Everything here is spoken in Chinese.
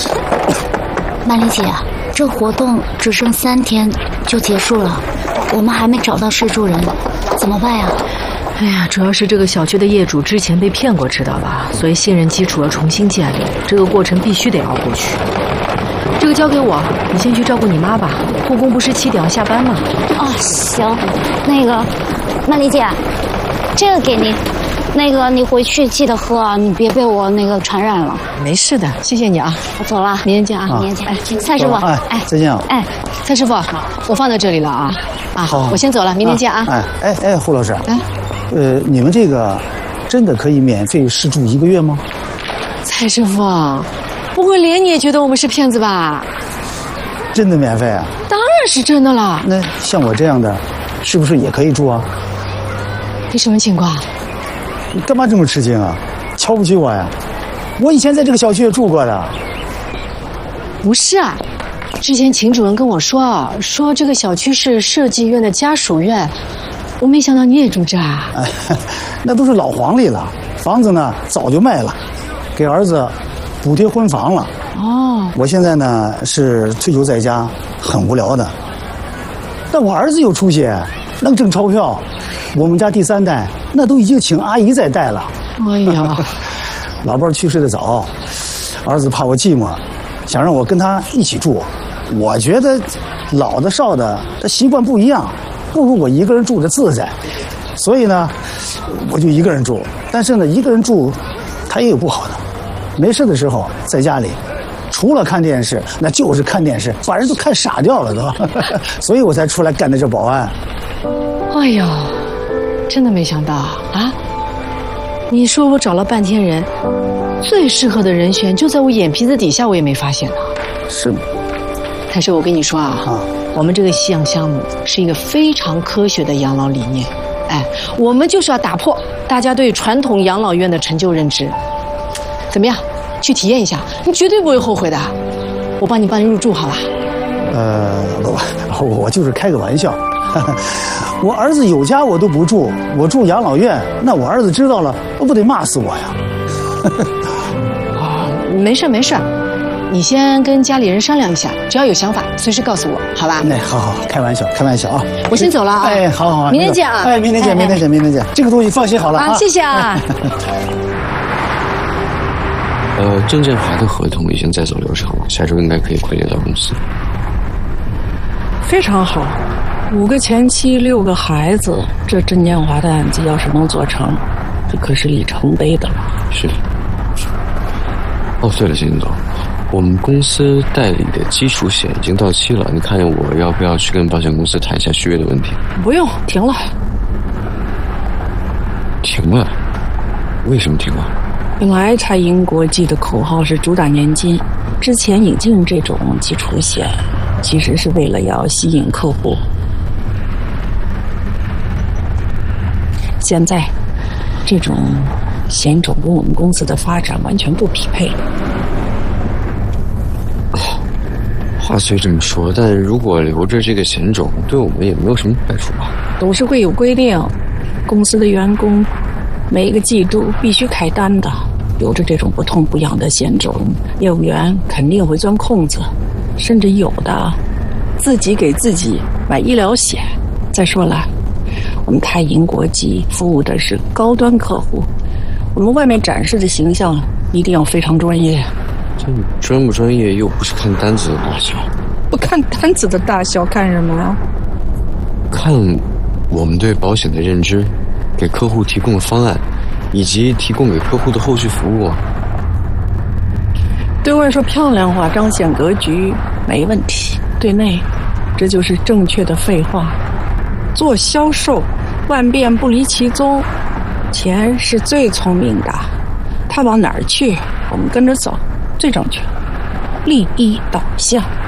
曼丽姐，这活动只剩3天就结束了，我们还没找到失主人，怎么办呀？ 哎呀，主要是这个小区的业主之前被骗过，知道吧？所以信任基础要重新建立，这个过程必须得熬过去。这个交给我，你先去照顾你妈吧。护工不是7点要下班吗？ 哦，行。那个，曼丽姐，这个给您。那个，你回去记得喝啊，你别被我那个传染了。 没事的，谢谢你啊。 我走了， 明天见啊。 明天见。哎，蔡师傅， 哎，再见啊。 哎，蔡师傅，我放在这里了啊。啊，好，我先走了，明天见啊。 哎，胡老师，你们这个真的可以免费试住1个月吗？ 蔡师傅，不会连你也觉得我们是骗子吧？ 真的免费啊？ 当然是真的了。 那像我这样的，是不是也可以住啊？ 你什么情况？ 你干嘛这么吃惊啊？瞧不起我呀？我以前在这个小区也住过的。 不是啊，之前秦主任跟我说这个小区是设计院的家属院，我没想到你也住这啊。 那都是老黄历了，房子呢早就卖了，给儿子补贴婚房了。 哦， 我现在呢是退休在家，很无聊的。但我儿子有出息，能挣钞票。我们家第3代那都已经请阿姨在带了。 哎呀， 老伴去世的早，儿子怕我寂寞，想让我跟他一起住。我觉得老的少的他习惯不一样，不如我一个人住着自在。所以呢，我就一个人住。但是呢，一个人住他也有不好的，没事的时候在家里除了看电视那就是看电视，把人都看傻掉了都。所以我才出来干的这保安。 哎呦，真的没想到啊！你说我找了半天人，最适合的人选就在我眼皮子底下，我也没发现呢。 是吗？ 但是我跟你说啊，我们这个夕阳项目是一个非常科学的养老理念。哎，我们就是要打破大家对传统养老院的陈旧认知。怎么样？去体验一下，你绝对不会后悔的。我帮你入住，好吧？ 我就是开个玩笑。我儿子有家我都不住，我住养老院，那我儿子知道了，不得骂死我呀？ 没事，你先跟家里人商量一下，只要有想法，随时告诉我，好吧？ 好，开玩笑啊！ 我先走了啊！ 哎，好， 明天见啊！ 哎，明天见，这个东西放心好了啊！ 谢谢啊！ 郑建华的合同已经在走流程了，下周应该可以快点到公司。 非常好，5个前妻6个孩子，这郑建华的案子要是能做成，这可是里程碑的了。 是。哦，对了，金总，我们公司代理的基础险已经到期了，你看我要不要去跟保险公司谈一下续约的问题？ 不用，停了。 停了？为什么停了？ 本来蔡银国际的口号是主打年金，之前引进这种基础险，其实是为了要吸引客户。现在，这种险种跟我们公司的发展完全不匹配。 话虽这么说，但如果留着这个险种，对我们也没有什么坏处吧？ 董事会有规定，公司的员工每一个季度必须开单的。有着这种不痛不痒的险种，业务员肯定会钻空子，甚至有的自己给自己买医疗险。再说了，我们太银国际服务的是高端客户，我们外面展示的形象一定要非常专业。 这专不专业又不是看单子的大小。 不看单子的大小，看什么呀？ 看我们对保险的认知，给客户提供的方案，以及提供给客户的后续服务啊。 对外说漂亮话，彰显格局没问题，对内这就是正确的废话。做销售万变不离其宗，钱是最聪明的，他往哪儿去我们跟着走，最正确，利益导向。